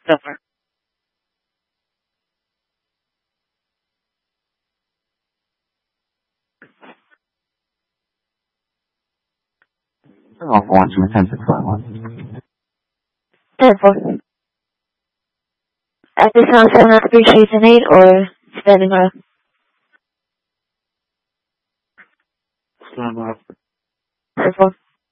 Silver. Off 1 to 10-6-1. 10-4. At this time, 7 out 3 shades and 8 or standing by? Stand by. 10-4.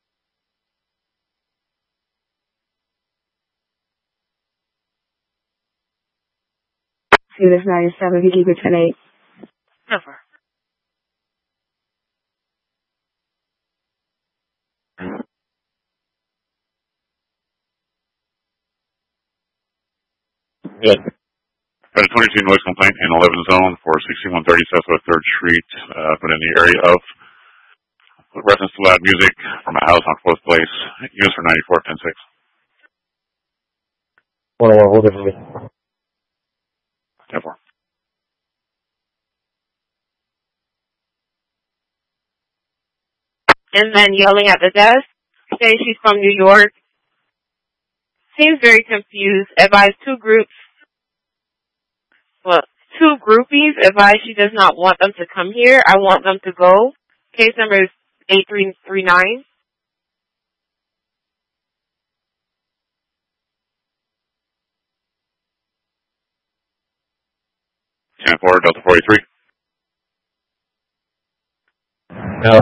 See this 97, if you keep it 10-8. Silver. Good. Got a 22 noise complaint in 11 zone for 6130 Southwest 3rd Street, but in the area of reference to loud music from a house on 4th Place, used for 94-10-6. 101, hold it for me. 10-4. And then yelling at the desk, saying she's from New York. Seems very confused. Advise two groupies advise she does not want them to come here. I want them to go. Case number is 8339. Delta 43. No.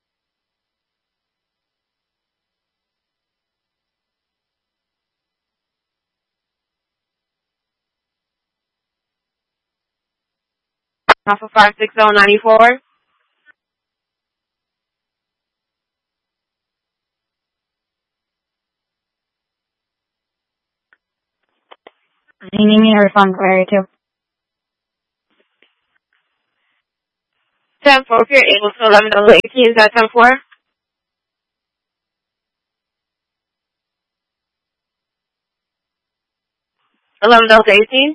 Alpha 56094. You need me to respond to area 2. 10-4, if you're able to 11 Delta 18, is that 10-4? 11 Delta 18.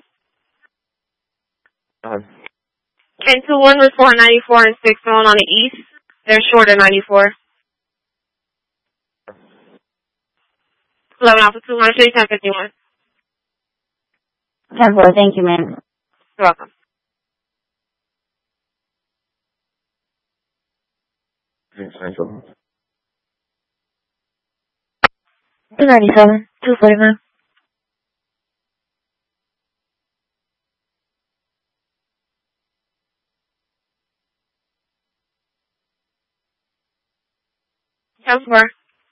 And 2-1 with 494 and 6 zone on the east. They're short of 94. 11 Alpha 200, 1051. 10-4, thank you, ma'am. You're welcome. Central. 297, 249. Ten four.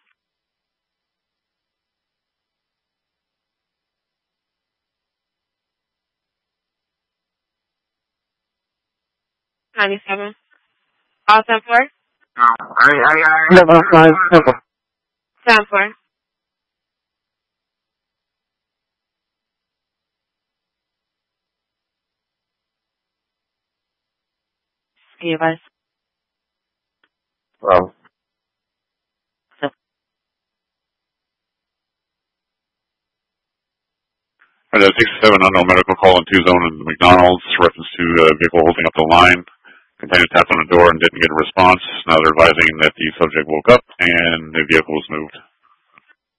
$97. All 10-4? Never mind. 10-4. Ski advice. Well. Right, 67 unknown medical call in 2 zone in the McDonald's, reference to a vehicle holding up the line. Complainant tapped on the door and didn't get a response. Now they're advising that the subject woke up and the vehicle was moved.